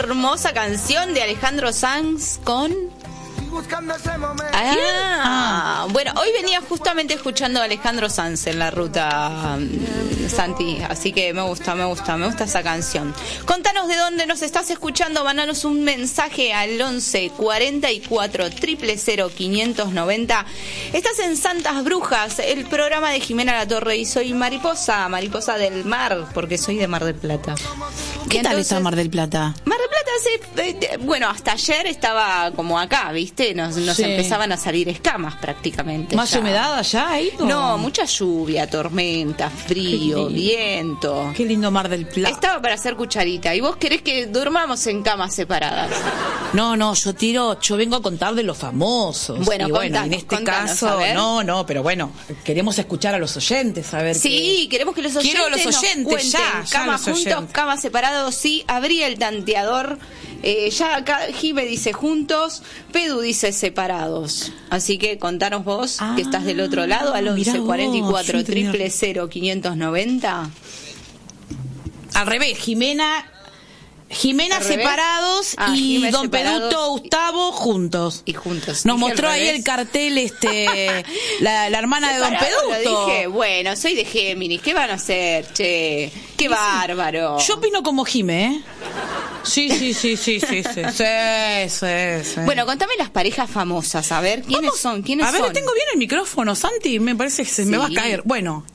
hermosa canción de Alejandro Sanz con... Bueno, hoy venía justamente escuchando a Alejandro Sanz en la ruta, Santi, así que me gusta esa canción. Contanos de dónde nos estás escuchando, mandanos un mensaje al 11 44 000 590. Estás en Santas Brujas, el programa de Jimena Latorre, y soy mariposa del mar, porque soy de Mar del Plata. ¿Qué tal está Mar del Plata? Mar del Plata, sí, bueno, hasta ayer estaba como acá, ¿viste? Nos Sí. empezaban a salir escamas prácticamente. ¿Más ya. humedad allá ahí? ¿O? No, mucha lluvia, tormenta, frío, viento. Qué lindo Mar del Plata. Estaba para hacer cucharita. ¿Y vos querés que durmamos en camas separadas? No, yo vengo a contar de los famosos. Bueno, y contanos, en este contanos, caso, a ver. no, pero bueno, queremos escuchar a los oyentes, a ver. Sí, queremos que los oyentes, Quiero los oyentes, nos cuenten. ya Camas los juntos, oyentes. camas separados, sí. Abrí el tanteador. Ya acá Jime dice juntos, Pedu dice separados. Así que contanos vos, que estás del otro lado, al 11 44 000 590. Al revés, Jimena ¿Al revés? separados y Jime Don separados Peduto, Gustavo juntos. Y juntos. Nos Dije mostró al ahí revés. el cartel, la hermana de Don Separado, lo Peduto. dije, bueno, soy de Géminis, ¿qué van a hacer, che? ¡Qué bárbaro! Yo opino como Jime, ¿eh? Sí. Bueno, contame las parejas famosas, a ver, ¿quiénes son? A ver, tengo bien el micrófono, Santi, me parece que se me va a caer. Bueno,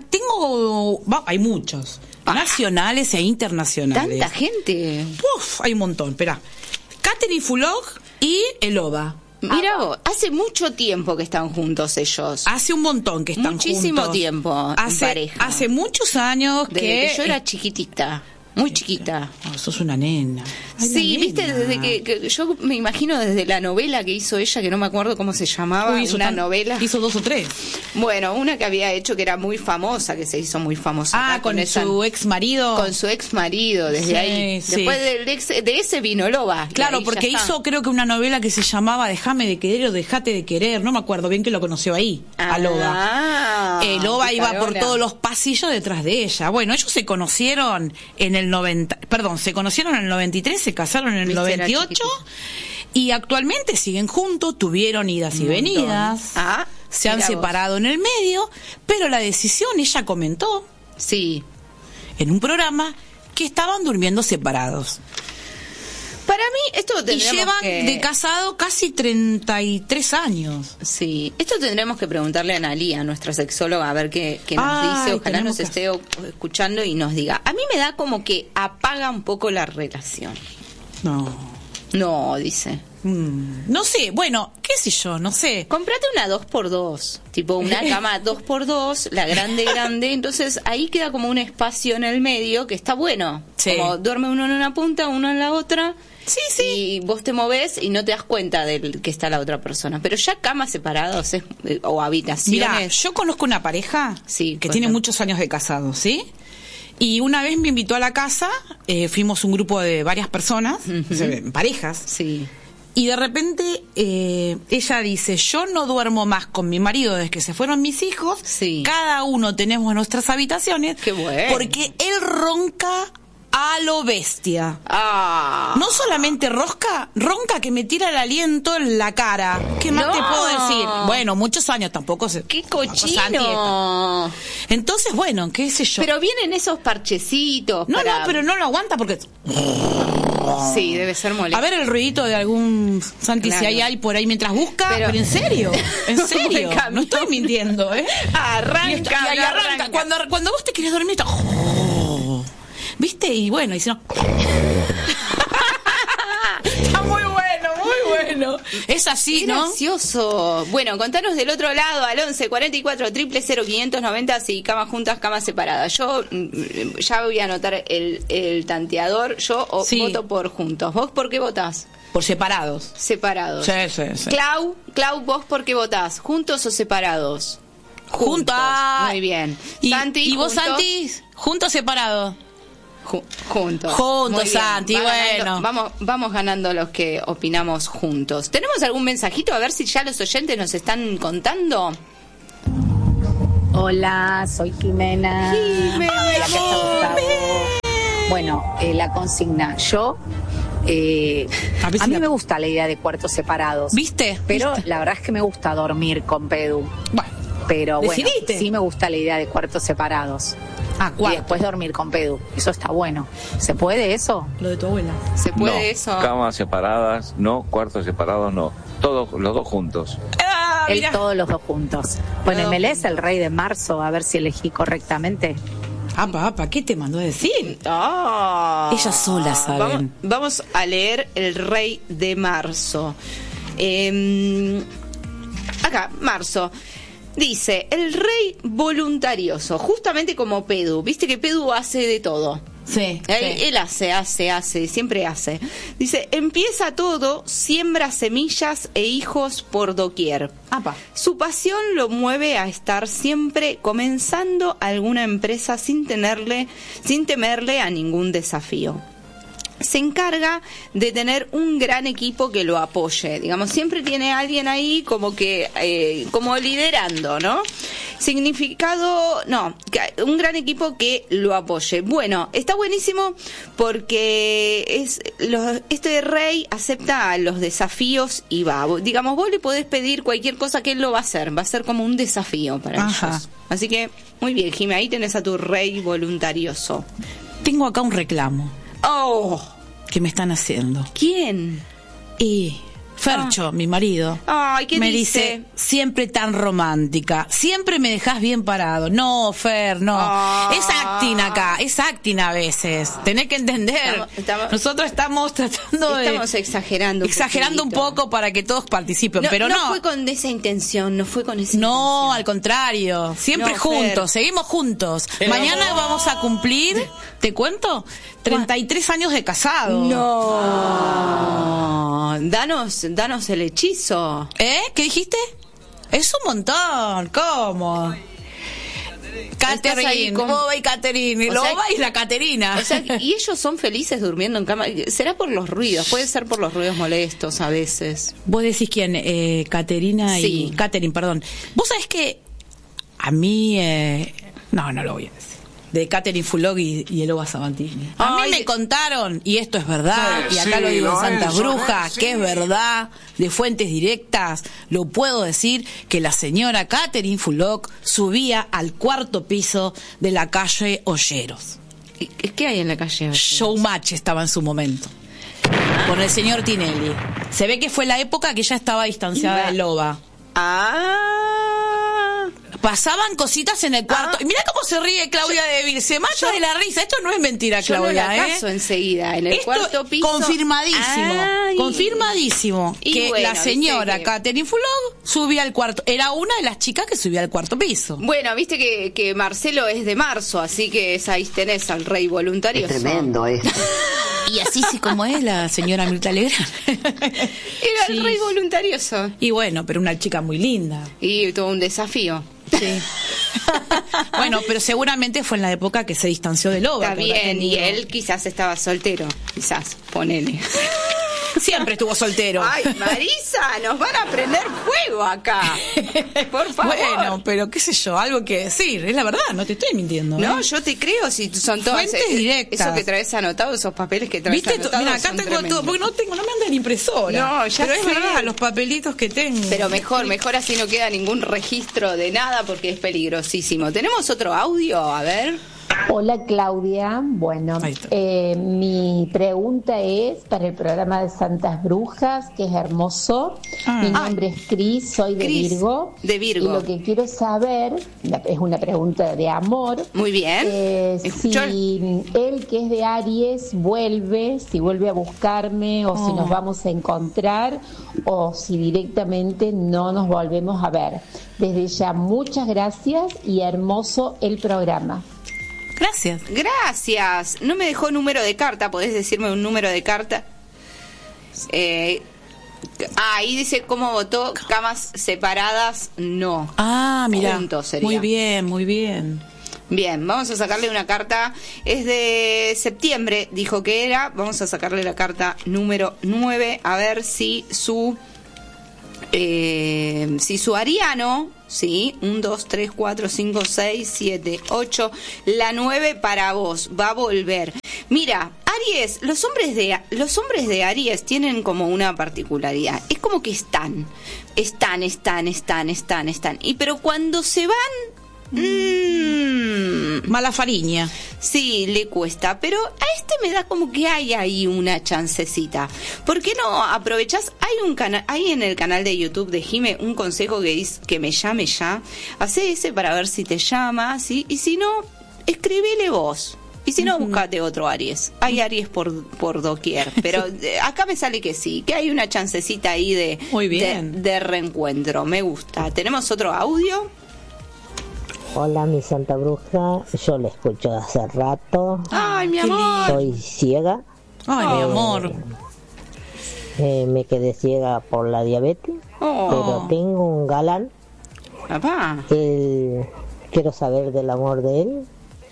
hay muchos, nacionales e internacionales. ¿Tanta gente? Uf, hay un montón, espera. Katherine Fulog y Eloba. Mira vos, hace mucho tiempo que están juntos ellos. Hace un montón que están Muchísimo juntos. tiempo en pareja. Hace muchos años Desde que yo era chiquitita. Muy chiquita. Oh, sos una nena. Ay, Sí, una viste, nena. desde que yo me imagino desde la novela que hizo ella, que no me acuerdo cómo se llamaba, Uy, novela. Hizo 2 o 3. Bueno, una que había hecho que era muy famosa, que se hizo muy famosa. acá Con su ex marido. Con su ex marido, desde Sí, ahí. sí. Después de ese vino Loba. que Claro, ahí porque ya está. hizo creo que una novela que se llamaba Déjame de querer o Dejate de querer. No me acuerdo bien que lo conoció ahí, a Loba. Loba iba por todos los pasillos detrás de ella. Bueno, ellos se conocieron en el 93, se casaron en el Viste, era 98 y actualmente siguen juntos, tuvieron idas y venidas. Se han mirá vos. separado en el medio, pero la decisión ella comentó Sí. en un programa que estaban durmiendo separados. Para mí, esto Y tendremos llevan que... de casado casi 33 años. Sí, esto tendremos que preguntarle a Analía, nuestra sexóloga, a ver qué nos Ay, dice. Ojalá tenemos nos que- esté escuchando y nos diga. A mí me da como que apaga un poco la relación. No, dice. No sé, bueno, qué sé yo, no sé. Comprate una 2x2, tipo una cama 2x2, la grande, entonces ahí queda como un espacio en el medio que está bueno. Sí. Como duerme uno en una punta, uno en la otra. Sí. Y vos te movés y no te das cuenta de que está la otra persona. Pero ya camas separados o habitaciones. Mira, yo conozco una pareja que pues tiene no. muchos años de casado, ¿sí? Y una vez me invitó a la casa, fuimos un grupo de varias personas, parejas. Sí. Y de repente ella dice, yo no duermo más con mi marido desde que se fueron mis hijos. Sí. Cada uno tenemos nuestras habitaciones. Qué bueno. Porque él ronca a lo bestia. No solamente ronca que me tira el aliento en la cara. ¿Qué más No. te puedo decir? Bueno, muchos años tampoco se... ¡Qué Santi, cochino! Entonces, bueno, qué sé yo. Pero vienen esos parchecitos. No, para... pero no lo aguanta porque... Sí, debe ser molesto. A ver el ruidito de algún Santi, Claro. si hay ahí por ahí mientras busca. Pero en serio, Me cambió. no estoy mintiendo, ¿eh? Arranca, y arranca. Cuando vos te querés dormir, está... ¿Viste? Y bueno, y si no... Está muy bueno. Es así, Qué ¿no? gracioso. Bueno, contanos del otro lado al 11 44 000 590 si camas juntas, camas separadas. Yo ya voy a anotar el tanteador. Yo voto por juntos. ¿Vos por qué votás? Por separados. Separados. Sí. Clau, ¿vos por qué votás? ¿Juntos o separados? Juntos. Muy bien. ¿Y, Santi, ¿y vos, ¿juntos? Santi? ¿Juntos o separados? Juntos. Juntos, Muy bien. Santi, Ganando, bueno. vamos ganando los que opinamos juntos. ¿Tenemos algún mensajito? A ver si ya los oyentes nos están contando. Hola, soy Jimena. Jimena, Hola, amor. Bueno, la consigna. Yo... a mí me gusta la idea de cuartos separados. ¿Viste? Pero ¿Viste? la verdad es que me gusta dormir con Pedu. Bueno, pero bueno, ¿decidiste? sí me gusta la idea de cuartos separados. Ah, Y cuarto. después dormir con Pedu. Eso está bueno. ¿Se puede eso? Lo de tu abuela. ¿Se puede No, eso? camas separadas, no, cuartos separados, no. Todos los dos juntos. Ah, Él mirá. todos los dos juntos. Bueno, Todos ¿me lees el rey de marzo? A ver si elegí correctamente. Apa, ¿qué te mandó a decir? Ah. Ellas solas saben. Vamos a leer el rey de marzo. Acá, marzo. Dice, el rey voluntarioso, justamente como Pedu. Viste que Pedu hace de todo. Sí. Él hace, siempre hace. Dice, empieza todo, siembra semillas e hijos por doquier. Apa. Su pasión lo mueve a estar siempre comenzando alguna empresa sin temerle a ningún desafío. Se encarga de tener un gran equipo que lo apoye, digamos, siempre tiene alguien ahí como que, como liderando, ¿no? Significado, no, un gran equipo que lo apoye. Bueno, está buenísimo porque este rey acepta los desafíos y va. Digamos, vos le podés pedir cualquier cosa que él lo va a ser como un desafío para ellos. Así que, muy bien, Jimmy, ahí tenés a tu rey voluntarioso. Tengo acá un reclamo ¡Oh! que me están haciendo. ¿Quién? Y Fercho, mi marido, Ay, ¿qué me dice? dice, siempre tan romántica, siempre me dejas bien parado. No, Fer, no. Ah. Es acting acá, es acting a veces. Tenés que entender. Nosotros estamos tratando Estamos exagerando. un poco para que todos participen, pero no. No fue con esa intención, no fue con esa No, intención. al contrario, siempre No, juntos, Fer. seguimos juntos. Mañana vamos a cumplir, ¿te cuento? 33 años de casado. No. Danos el hechizo. ¿Qué dijiste? Es un montón, ¿cómo? Estás ahí Catherine, con- Loba y Catherine, O sea, Loba y la Caterina. O sea, y ellos son felices durmiendo en cama. ¿Será por los ruidos? Puede ser por los ruidos molestos a veces. Vos decís quién, Caterina Sí. y Catherine, perdón. Vos sabés que a mí, no lo voy a decir. De Catherine Fulog y Eloba Sabatini. A mí Ay, me contaron, y esto es verdad, Sí, y acá lo sí, digo en lo Santas es, Brujas, sí. que es verdad, de fuentes directas, lo puedo decir, que la señora Catherine Fulog subía al cuarto piso de la calle Olleros. ¿Qué hay en la calle? Showmatch estaba en su momento. Con el señor Tinelli. Se ve que fue la época que ella estaba distanciada de Loba. Pasaban cositas en el cuarto. Y mira cómo se ríe Claudia Devil. Se mata de la risa. Esto no es mentira, Yo no Claudia. la caso enseguida. En el Esto cuarto piso. confirmadísimo. Ay. Confirmadísimo. Y Que bueno, la señora viste que- Catherine Fulog subía al cuarto. Era una de las chicas que subía al cuarto piso. Bueno, viste que Marcelo es de marzo, así que ahí tenés al rey voluntarioso. esto. Y así sí como es la señora Mirta Legrand. Era el Sí. rey voluntarioso. Y bueno, pero una chica muy linda. Y todo un desafío. Sí. Bueno, pero seguramente fue en la época que se distanció de Loba. Está que habrá bien, y tenido- él quizás estaba soltero. Quizás, ponele. Siempre estuvo soltero. Ay, Marisa, nos van a prender fuego acá. Por favor. Bueno, pero qué sé yo, algo que decir. Es la verdad, no te estoy mintiendo. No, ¿eh? yo te creo si son todas Fuentes directas. Eso que traes anotado, esos papeles que traes ¿Viste? anotados. Mira, acá son tengo tremendos. todo, porque no me anda la impresora. No, ya pero es sé. verdad, los papelitos que tengo. Pero mejor así no queda ningún registro de nada porque es peligrosísimo. ¿Tenemos otro audio? A ver. Hola Claudia, bueno, Ahí está. mi pregunta es para el programa de Santas Brujas, que es hermoso. Mi nombre es Cris, soy de Cris, Virgo. de Virgo. Y lo que quiero saber, es una pregunta de amor, Muy bien. si Escucho- él que es de Aries vuelve, si vuelve a buscarme o si nos vamos a encontrar o si directamente no nos volvemos a ver. Desde ya muchas gracias y hermoso el programa. Gracias. Gracias. No me dejó número de carta. ¿Podés decirme un número de carta? Ahí dice cómo votó. Camas separadas, no. Ah, mira. Juntos sería. Muy bien, muy bien. Bien, vamos a sacarle una carta. Es de septiembre, dijo que era. Vamos a sacarle la carta número 9. A ver si su ariano, ¿sí? 1, 2, 3, 4, 5, 6, 7, 8. La 9 para vos, va a volver. Mira, Aries, los hombres de Aries tienen como una particularidad. Es como que están. Y pero cuando se van... Mala fariña. Sí, le cuesta, pero a este me da como que hay ahí una chancecita. ¿Por qué no aprovechás? Hay en el canal de YouTube de Jime un consejo que dice que me llame ya. Hacé ese para ver si te llama, ¿sí? Y si no, escribile vos. Y si no, buscate otro Aries. Hay Aries por doquier. Pero acá me sale que sí, que hay una chancecita ahí de reencuentro. Me gusta. ¿Tenemos otro audio? Hola, mi Santa Bruja, yo la escucho hace rato. ¡Ay, mi amor! Soy ciega. ¡Ay, mi amor! Me quedé ciega por la diabetes, pero tengo un galán. ¡Papá! Quiero saber del amor de él.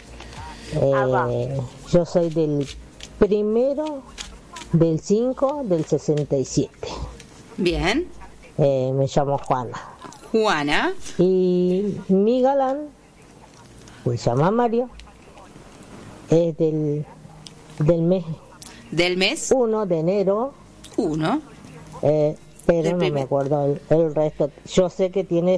Yo soy del 1 del 5 del 67. Bien. Me llamo Juana. Y mi galán se llama Mario, es del mes 1 de enero, pero no me acuerdo el resto. Yo sé que tiene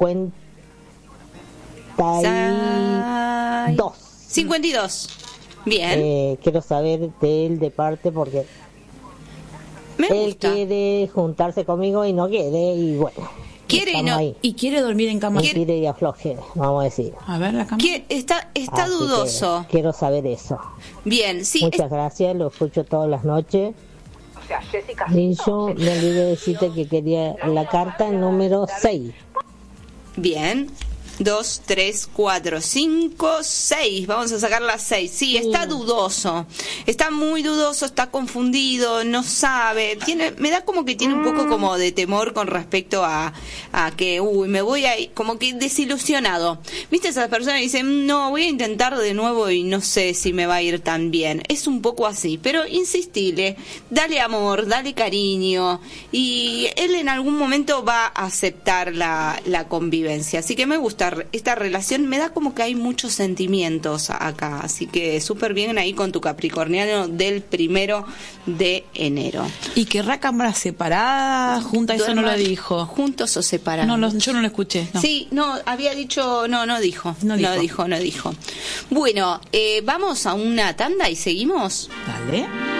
52. Bien. Quiero saber de él de parte porque él quiere juntarse conmigo y no quiere, y bueno, y quiere dormir en cama. Quiere y afloje, vamos a decir. A ver la cama. Está dudoso. Quiero saber eso. Bien, sí. Muchas gracias, lo escucho todas las noches. Y yo me olvidé de decirte que quería la carta número 6. Bien. 2, 3, 4, 5, 6. Vamos a sacar la 6. Sí, está dudoso. Está muy dudoso, está confundido, no sabe. Me da como que tiene un poco como de temor con respecto a que, me voy a ir, como que desilusionado. ¿Viste esas personas que dicen, no, voy a intentar de nuevo y no sé si me va a ir tan bien? Es un poco así, pero insistile, dale amor, dale cariño, y él en algún momento va a aceptar la convivencia. Así que me gusta esta relación, me da como que hay muchos sentimientos acá, así que súper bien ahí con tu capricorniano del 1 de enero. ¿Y querrá cámaras separadas, juntas? Eso no lo dijo. ¿Juntos o separados? Yo no lo escuché. No. Sí, no, había dicho, no dijo. No dijo. Bueno, vamos a una tanda y seguimos. Dale.